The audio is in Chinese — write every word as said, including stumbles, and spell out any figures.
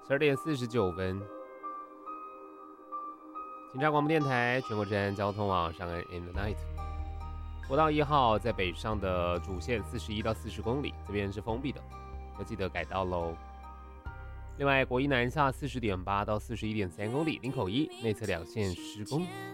十二点四十九分，警察广播电台全国治安交通网上岸 in the night。国道一号在北上的主线四十一到四十公里，这边是封闭的，要记得改道喽。另外，国一南下四十点八到四十一点三公里，林口一内侧两线施工。